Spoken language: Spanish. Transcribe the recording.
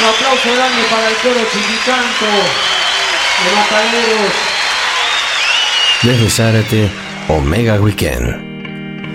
Un aplauso grande para el coro Chiquicanto de Mataderos. Desde Zárate, Omega Weekend.